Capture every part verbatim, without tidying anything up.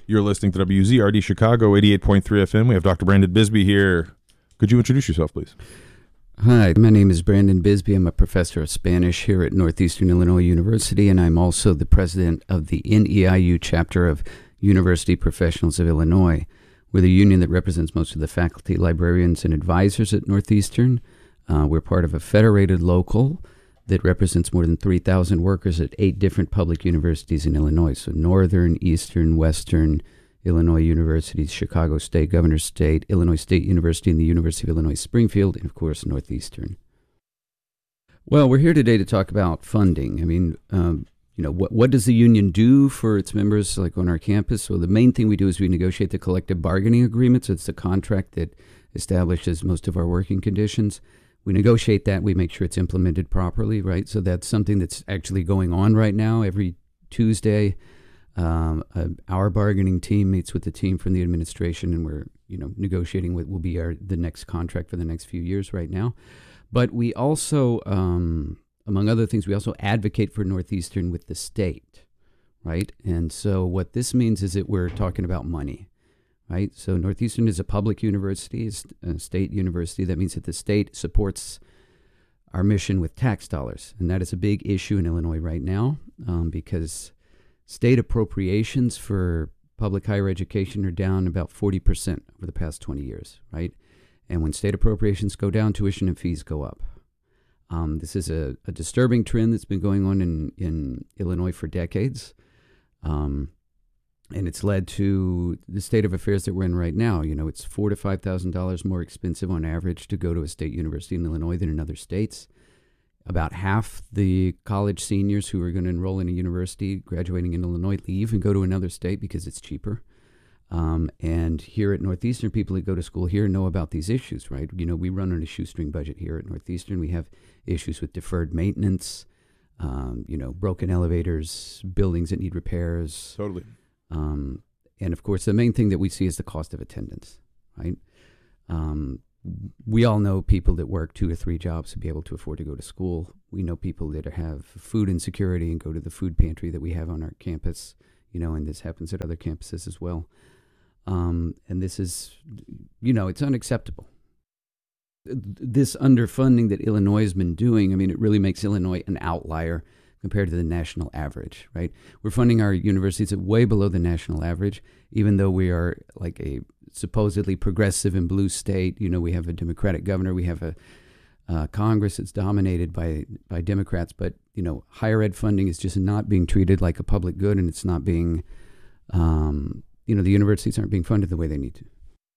You're listening to W Z R D Chicago eighty-eight point three F M. We have Doctor Brandon Bisbee here. Could you introduce yourself, please? Hi, my name is Brandon Bisbee. I'm a professor of Spanish here at Northeastern Illinois University, and I'm also the president of the N E I U chapter of University Professionals of Illinois. We're the union that represents most of the faculty, librarians, and advisors at Northeastern. Uh, we're part of a federated local that represents more than three thousand workers at eight different public universities in Illinois. So Northern, Eastern, Western Illinois universities, Chicago State, Governors State, Illinois State University, and the University of Illinois Springfield, and of course Northeastern. Well, we're here today to talk about funding. I mean, um, you know, what what does the union do for its members, like on our campus? So the main thing we do is we negotiate the collective bargaining agreements. It's the contract that establishes most of our working conditions. We negotiate that. We make sure it's implemented properly, right? So that's something that's actually going on right now. Every Tuesday, um, uh, our bargaining team meets with the team from the administration, and we're, you know, negotiating what will be our the next contract for the next few years right now. But we also, um, among other things, we also advocate for Northeastern with the state, right? And so what this means is that we're talking about money. Right, so Northeastern is a public university, it's a state university. That means that the state supports our mission with tax dollars, and that is a big issue in Illinois right now um, because state appropriations for public higher education are down about forty percent over the past twenty years, right? And when state appropriations go down, tuition and fees go up. Um, this is a, a disturbing trend that's been going on in, in Illinois for decades. Um, And it's led to the state of affairs that we're in right now. You know, it's four to five thousand dollars more expensive on average to go to a state university in Illinois than in other states. About half the college seniors who are going to enroll in a university graduating in Illinois leave and go to another state because it's cheaper. Um, and here at Northeastern, people who go to school here know about these issues, right? You know, we run on a shoestring budget here at Northeastern. We have issues with deferred maintenance, um, you know, broken elevators, buildings that need repairs. Totally. Um, and of course, the main thing that we see is the cost of attendance, right? Um, we all know people that work two or three jobs to be able to afford to go to school. We know people that have food insecurity and go to the food pantry that we have on our campus, you know, and this happens at other campuses as well. Um, and this is, you know, it's unacceptable. This underfunding that Illinois has been doing, I mean, it really makes Illinois an outlier compared to the national average, right? We're funding our universities at way below the national average, even though we are like a supposedly progressive and blue state. You know, we have a Democratic governor, we have a uh, Congress that's dominated by, by Democrats, but, you know, higher ed funding is just not being treated like a public good, and it's not being, um, you know, the universities aren't being funded the way they need to.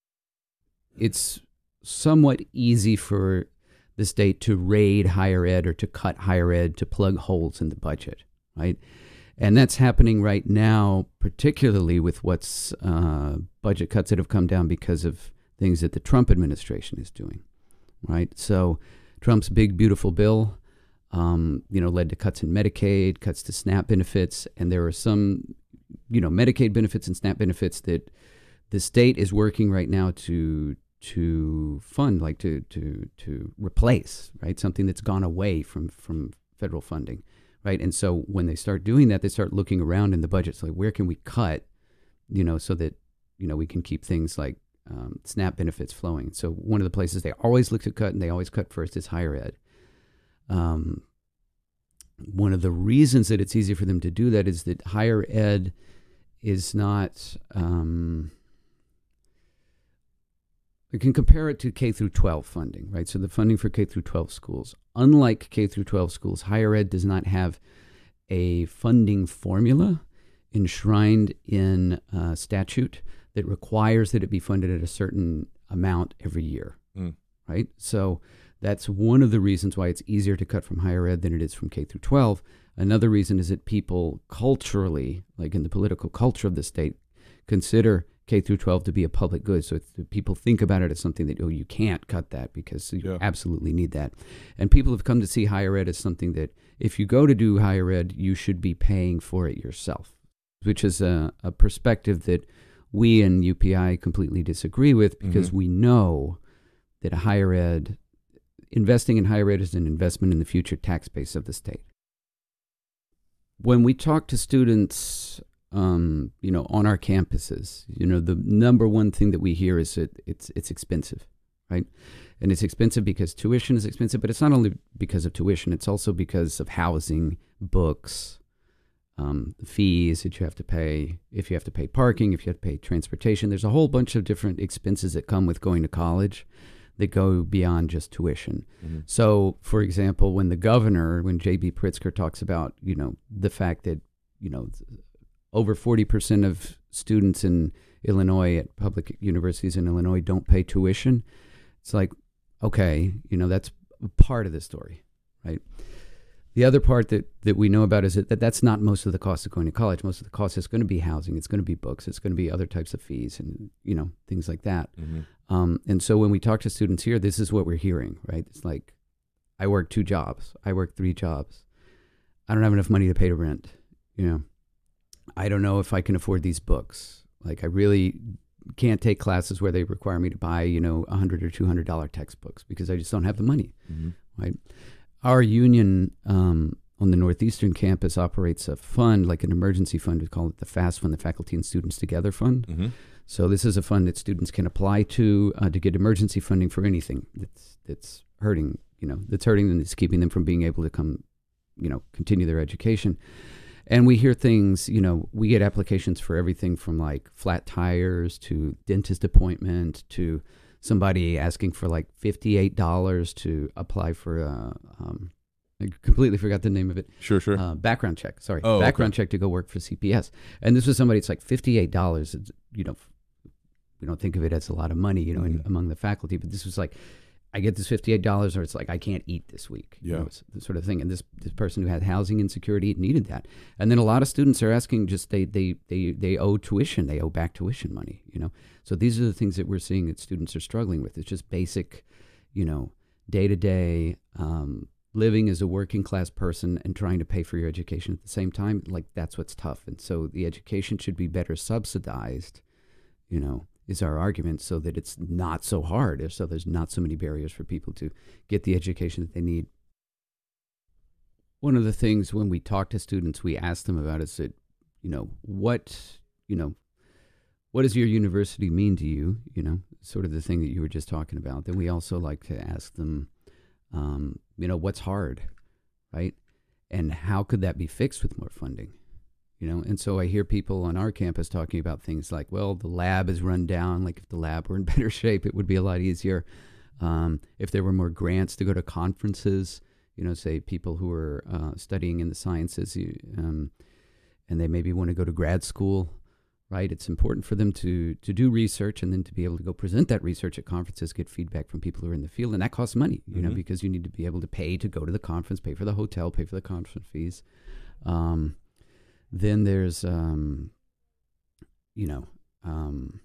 It's somewhat easy for the state to raid higher ed or to cut higher ed, to plug holes in the budget, right? And that's happening right now, particularly with what's uh, budget cuts that have come down because of things that the Trump administration is doing, right? So Trump's big, beautiful bill, um, you know, led to cuts in Medicaid, cuts to SNAP benefits, and there are some, you know, Medicaid benefits and SNAP benefits that the state is working right now to to fund, like to to to replace, right? Something that's gone away from, from federal funding, right? And so when they start doing that, they start looking around in the budgets, like where can we cut, you know, so that, you know, we can keep things like um, SNAP benefits flowing. So one of the places they always look to cut, and they always cut first, is higher ed. Um, one of the reasons that it's easy for them to do that is that higher ed is not... Um, We can compare it to K through twelve funding, right? So the funding for K through twelve schools. Unlike K through twelve schools, higher ed does not have a funding formula enshrined in uh, statute that requires that it be funded at a certain amount every year, mm. right? So that's one of the reasons why it's easier to cut from higher ed than it is from K through twelve. Another reason is that people culturally, like in the political culture of the state, consider K through twelve to be a public good. So if people think about it as something that, oh, you can't cut that because you yeah. absolutely need that. And people have come to see higher ed as something that if you go to do higher ed, you should be paying for it yourself, which is a, a perspective that we in U P I completely disagree with, because mm-hmm. we know that higher ed, investing in higher ed is an investment in the future tax base of the state. When we talk to students um, you know, on our campuses, you know, the number one thing that we hear is that it's it's expensive, right? And it's expensive because tuition is expensive, but it's not only because of tuition, it's also because of housing, books, um, the fees that you have to pay, if you have to pay parking, if you have to pay transportation. There's a whole bunch of different expenses that come with going to college that go beyond just tuition. Mm-hmm. So, for example, when the governor, when J B Pritzker talks about, you know, the fact that, you know, over forty percent of students in Illinois at public universities in Illinois don't pay tuition, it's like, okay, you know, that's part of the story, right? The other part that, that we know about is that, that that's not most of the cost of going to college. Most of the cost is going to be housing. It's going to be books. It's going to be other types of fees and, you know, things like that. Mm-hmm. Um, and so when we talk to students here, this is what we're hearing, right? It's like, I work two jobs. I work three jobs. I don't have enough money to pay the rent. You know, I don't know if I can afford these books. Like, I really can't take classes where they require me to buy, you know, one hundred or two hundred dollars textbooks because I just don't have the money, mm-hmm. right? Our union um, on the Northeastern campus operates a fund, like an emergency fund. We call it the FAST Fund, the Faculty and Students Together Fund. Mm-hmm. So this is a fund that students can apply to uh, to get emergency funding for anything that's that's hurting, you know, that's hurting them, that's keeping them from being able to come, you know, continue their education. And we hear things, you know, we get applications for everything from like flat tires to dentist appointment to somebody asking for like fifty-eight dollars to apply for a, um, I completely forgot the name of it. Sure, sure. Uh, background check, sorry. Oh, background okay. check to go work for C P S. And this was somebody, it's like fifty-eight dollars. It's, you know, we don't think of it as a lot of money, you know, mm-hmm. in, among the faculty, but this was like, I get this fifty-eight dollars, or it's like, I can't eat this week. Yeah. You know, it's the sort of thing. And this, this person who had housing insecurity needed that. And then a lot of students are asking just, they, they, they, they owe tuition. They owe back tuition money, you know? So these are the things that we're seeing that students are struggling with. It's just basic, you know, day to day, um, living as a working class person and trying to pay for your education at the same time. Like, that's what's tough. And so the education should be better subsidized, you know, is our argument, so that it's not so hard, so there's not so many barriers for people to get the education that they need. One of the things when we talk to students, we ask them about is that, you know, what, you know, what does your university mean to you? You know, sort of the thing that you were just talking about. Then we also like to ask them, um, you know, what's hard, right? And how could that be fixed with more funding? You know, and so I hear people on our campus talking about things like, well, the lab is run down. Like, if the lab were in better shape, it would be a lot easier. Um, if there were more grants to go to conferences, you know, say people who are uh, studying in the sciences, um, and they maybe want to go to grad school, right? It's important for them to to do research and then to be able to go present that research at conferences, get feedback from people who are in the field. And that costs money, you mm-hmm. know, because you need to be able to pay to go to the conference, pay for the hotel, pay for the conference fees. Um Then there's, um, you know, um,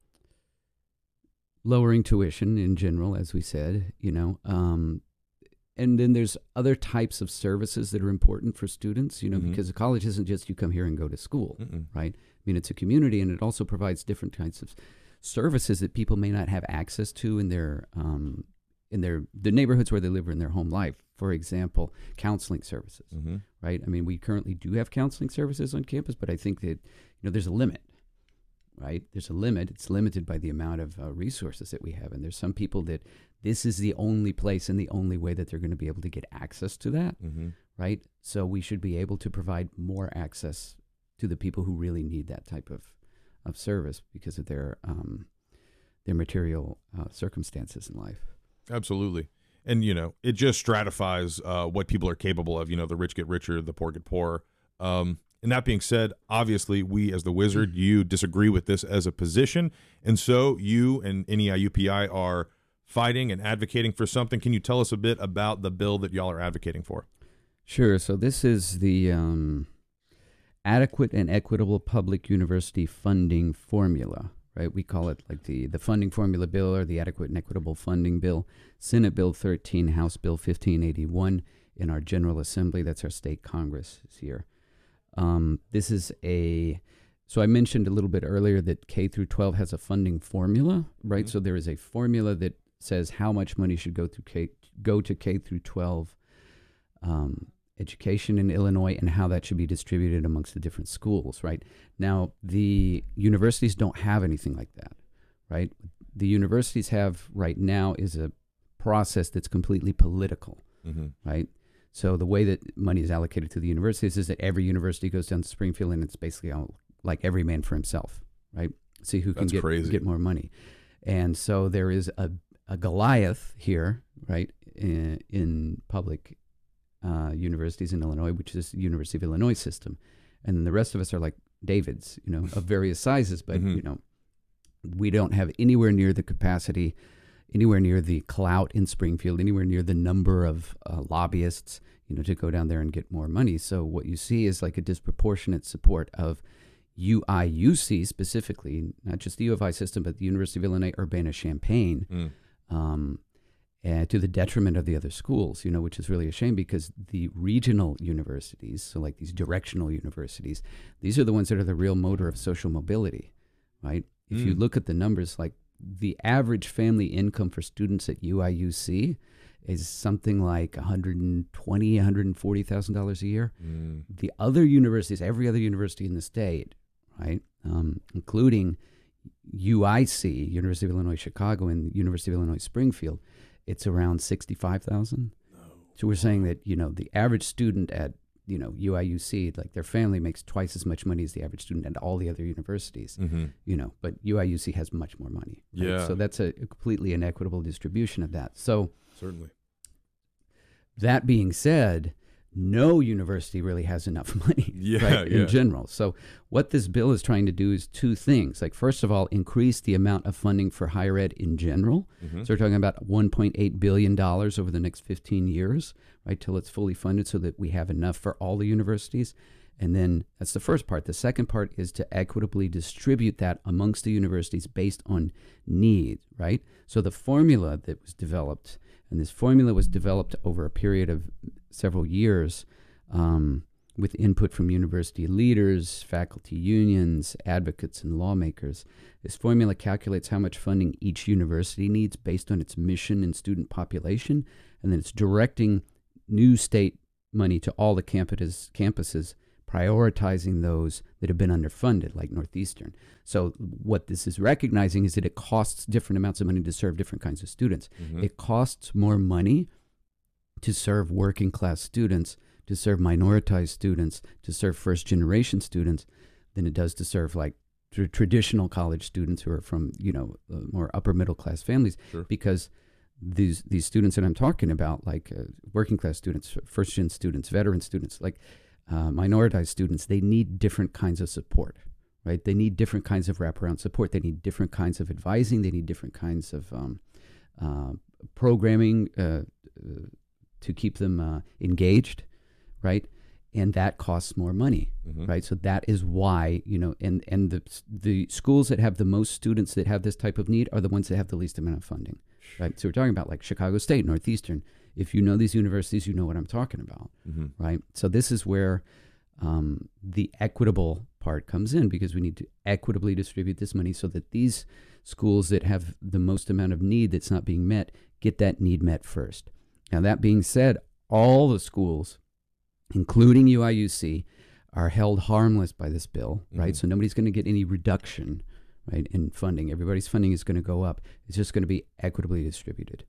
lowering tuition in general, as we said, you know, um, and then there's other types of services that are important for students, you know, mm-hmm. because a college isn't just you come here and go to school, Mm-mm. right? I mean, it's a community, and it also provides different kinds of services that people may not have access to in their um, in their the neighborhoods where they live or in their home life. For example, counseling services, mm-hmm. right? I mean, we currently do have counseling services on campus, but I think that, you know, there's a limit, right? There's a limit. It's limited by the amount of uh, resources that we have. And there's some people that this is the only place and the only way that they're going to be able to get access to that, mm-hmm. right? So we should be able to provide more access to the people who really need that type of, of service because of their, um, their material uh, circumstances in life. Absolutely. And, you know, it just stratifies uh, what people are capable of. You know, the rich get richer, the poor get poorer. Um, and that being said, obviously, we as the Wizard, you disagree with this as a position. And so you and N E I U P I are fighting and advocating for something. Can you tell us a bit about the bill that y'all are advocating for? Sure. So this is the um, Adequate and Equitable Public University Funding Formula. Right, we call it like the, the funding formula bill or the adequate and equitable funding bill. Senate Bill thirteen, House Bill fifteen eighty-one in our General Assembly. That's our state Congress here. Um, this is a, so I mentioned a little bit earlier that K through twelve has a funding formula, right? Mm-hmm. So there is a formula that says how much money should go through K, go to K through twelve um, education in Illinois and how that should be distributed amongst the different schools, right? Now, the universities don't have anything like that, right? The universities have right now is a process that's completely political, Mm-hmm. right? So the way that money is allocated to the universities is that every university goes down to Springfield and it's basically all, like every man for himself, right? See who can That's get, crazy. get more money. And so there is a, a Goliath here, right, in, in public uh, universities in Illinois, which is the University of Illinois system. And then the rest of us are like Davids, you know, of various sizes, but, Mhm. you know, we don't have anywhere near the capacity, anywhere near the clout in Springfield, anywhere near the number of uh, lobbyists, you know, to go down there and get more money. So what you see is like a disproportionate support of U I U C specifically, not just the U of I system, but the University of Illinois Urbana-Champaign, Mm. um, and to the detriment of the other schools, you know, which is really a shame because the regional universities, so like these directional universities, these are the ones that are the real motor of social mobility, right? If you Mm. look at the numbers, like the average family income for students at U I U C is something like one hundred twenty thousand dollars, one hundred forty thousand dollars a year. Mm. The other universities, every other university in the state, right, um, including U I C, University of Illinois Chicago, and University of Illinois Springfield, it's around sixty-five thousand. So we're saying that, you know, the average student at, you know, U I U C, like their family makes twice as much money as the average student at all the other universities, Mm-hmm. you know, but U I U C has much more money. right? Yeah. So that's a, a completely inequitable distribution of that. So Certainly. that being said, no university really has enough money Yeah, right, yeah. in general. So what this bill is trying to do is two things. Like, first of all, increase the amount of funding for higher ed in general. Mm-hmm. So we're talking about one point eight billion dollars over the next fifteen years, right, till it's fully funded so that we have enough for all the universities. And then that's the first part. The second part is to equitably distribute that amongst the universities based on need, right? So the formula that was developed, and this formula was developed over a period of several years um, with input from university leaders, faculty unions, advocates, and lawmakers. This formula calculates how much funding each university needs based on its mission and student population, and then it's directing new state money to all the campuses, campuses prioritizing those that have been underfunded, like Northeastern. So what this is recognizing is that it costs different amounts of money to serve different kinds of students. Mm-hmm. It costs more money to serve working class students, to serve minoritized students, to serve first generation students than it does to serve like tr- traditional college students who are from, you know, uh, more upper middle class families. Sure. Because these these students that I'm talking about, like uh, working class students, first gen students, veteran students, like uh, minoritized students, they need different kinds of support, right? They need different kinds of wraparound support. They need different kinds of advising. They need different kinds of um, uh, programming uh, uh, to keep them uh, engaged, right? And that costs more money, Mm-hmm. right? So that is why, you know, and, and the the schools that have the most students that have this type of need are the ones that have the least amount of funding, right? So we're talking about like Chicago State, Northeastern. If you know these universities, you know what I'm talking about, Mm-hmm. right? So this is where um, the equitable part comes in, because we need to equitably distribute this money so that these schools that have the most amount of need that's not being met get that need met first. Now, that being said, all the schools, including U I U C, are held harmless by this bill, right? Mhm. So nobody's going to get any reduction, right, in funding. Everybody's funding is going to go up. It's just going to be equitably distributed.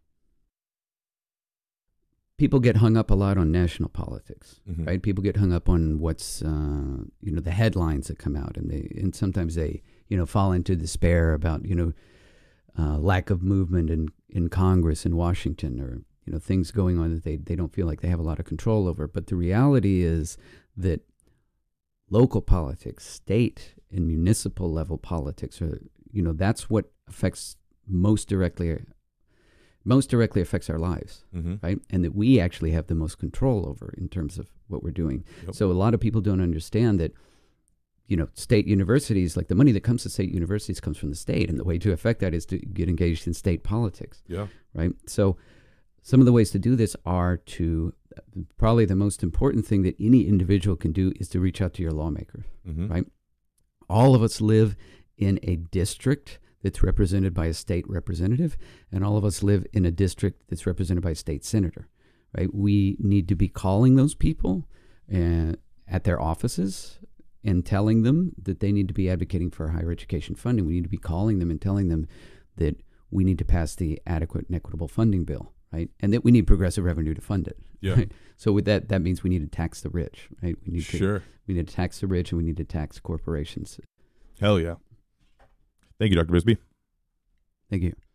People get hung up a lot on national politics, Mm-hmm. right? People get hung up on what's, uh, you know, the headlines that come out, and they, and sometimes they, you know, fall into despair about, you know, uh, lack of movement in, in Congress in Washington, or, you know, things going on that they, they don't feel like they have a lot of control over. But the reality is that local politics, state and municipal level politics are, you know, that's what affects most directly, most directly affects our lives, Mm-hmm. right? And that we actually have the most control over in terms of what we're doing. Yep. So a lot of people don't understand that, you know, state universities, like the money that comes to state universities comes from the state. And the way to affect that is to get engaged in state politics, Yeah. right? So some of the ways to do this are to, probably the most important thing that any individual can do is to reach out to your lawmaker, Mm-hmm. right? All of us live in a district that's represented by a state representative, and all of us live in a district that's represented by a state senator, right? We need to be calling those people uh, at their offices and telling them that they need to be advocating for higher education funding. We need to be calling them and telling them that we need to pass the adequate and equitable funding bill, right? And that we need progressive revenue to fund it. Yeah. Right? So with that, that means we need to tax the rich, right? We need to, Sure. we need to tax the rich, and we need to tax corporations. Hell yeah. Thank you, Doctor Bisbee. Thank you.